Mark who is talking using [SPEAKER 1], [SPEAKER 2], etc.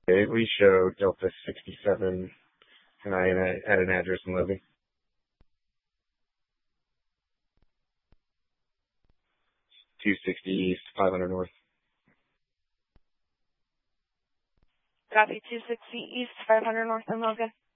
[SPEAKER 1] We show Delta 67, and I at an address in Logan. 260 East, 500 North.
[SPEAKER 2] Copy, 260 East, 500 North in Logan.